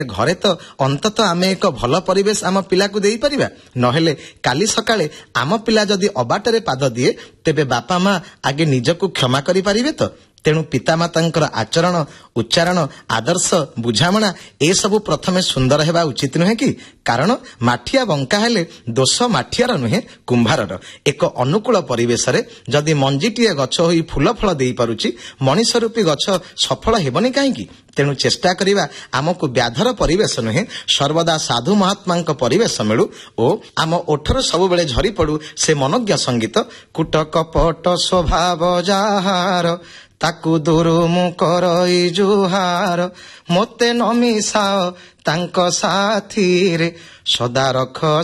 ଘରେ ତ ଅନ୍ତତଃ ଆମେ ଏକ ଭଲ ପରିବେଶ ଆମ ପିଲାକୁ ଦେଇପାରିବା। ନହେଲେ କାଲି ସକାଳେ ଆମ ପିଲା ଯଦି ଅବାଟରେ ପାଦ ଦିଏ ତେବେ ବାପା ମା ଆଗେ ନିଜକୁ କ୍ଷମା କରିପାରିବେ ତ? ତେଣୁ ପିତାମାତାଙ୍କର ଆଚରଣ, ଉଚ୍ଚାରଣ, ଆଦର୍ଶ, ବୁଝାମଣା ଏସବୁ ପ୍ରଥମେ ସୁନ୍ଦର ହେବା ଉଚିତ ନୁହେଁ କି? କାରଣ ମାଠିଆ ବଙ୍କା ହେଲେ ଦୋଷ ମାଠିଆର ନୁହେଁ କୁମ୍ଭାରର। ଏକ ଅନୁକୂଳ ପରିବେଶରେ ଯଦି ମଞ୍ଜିଟିଏ ଗଛ ହୋଇ ଫୁଲ ଫଳ ଦେଇପାରୁଛି, ମଣିଷ ରୂପୀ ଗଛ ସଫଳ ହେବନି କାହିଁକି? ତେଣୁ ଚେଷ୍ଟା କରିବା ଆମକୁ ବ୍ୟାଧର ପରିବେଶ ନୁହେଁ, ସର୍ବଦା ସାଧୁ ମହାତ୍ମାଙ୍କ ପରିବେଶ ମିଳୁ ଓ ଆମ ଓଠରୁ ସବୁବେଳେ ଝରି ପଡୁ ସେ ମନୋଜ୍ଞ ସଙ୍ଗୀତ। କୁଟ କପଟ ସ୍ୱଭାବ ଯାହାର, ତାକୁ ଦୂରୁ ମୁଁ କରଇ ଜୁହାର, ମୋତେ ନ ମିଶାଅ ତାଙ୍କ ସାଥିରେ, ସଦା ରଖ